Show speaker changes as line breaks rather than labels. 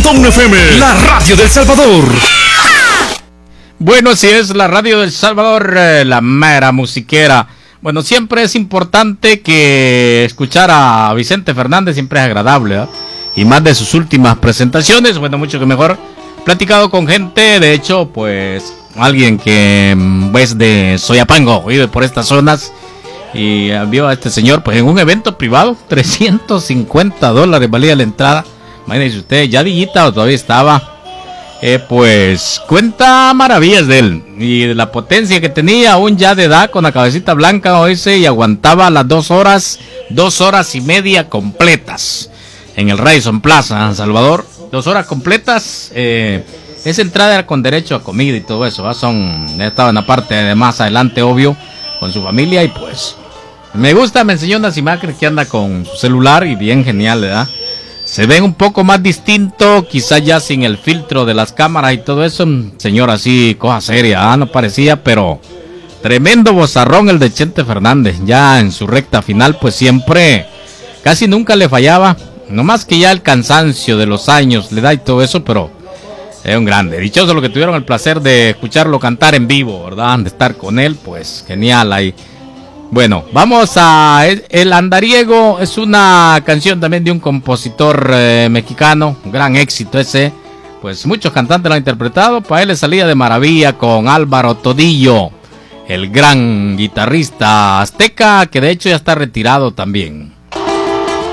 100.1 FM, la radio del Salvador.
Bueno, así es, la radio del Salvador, la mera musiquera. Bueno, siempre es importante que escuchar a Vicente Fernández, siempre es agradable, ¿eh? Y más de sus últimas presentaciones, bueno, mucho que mejor. Platicado con gente, de hecho, pues, alguien que es de Soyapango, vive por estas zonas, y vio a este señor, pues, en un evento privado, $350 valía la entrada. Imagínense usted, ya Dillita todavía estaba. Pues cuenta maravillas de él y de la potencia que tenía, aún ya de edad, con la cabecita blanca, oíse, y aguantaba las 2 horas y media completas en el Radisson Plaza, San Salvador. 2 horas completas. Esa entrada era con derecho a comida y todo eso, estaba en la parte de más adelante, obvio, con su familia. Y pues me enseñó unas imágenes que anda con su celular y bien genial, ¿verdad? Se ven un poco más distinto, quizás ya sin el filtro de las cámaras y todo eso. Señor así, cosa seria, no parecía, pero tremendo vozarrón el de Chente Fernández. Ya en su recta final, pues siempre, casi nunca le fallaba. No más que ya el cansancio de los años le da y todo eso, pero es un grande. Dichoso lo que tuvieron el placer de escucharlo cantar en vivo, ¿verdad? De estar con él, pues genial ahí. Bueno, vamos a El Andariego. Es una canción también de un compositor mexicano, un gran éxito ese. Pues muchos cantantes lo han interpretado. Para él le salía de maravilla con Álvaro Todillo, el gran guitarrista azteca, que de hecho ya está retirado también.